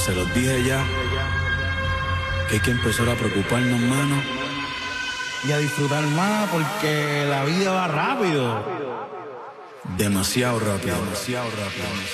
Se los dije ya, que hay que empezar a preocuparnos menos y a disfrutar más porque la vida va rápido. demasiado rápido, demasiado rápido.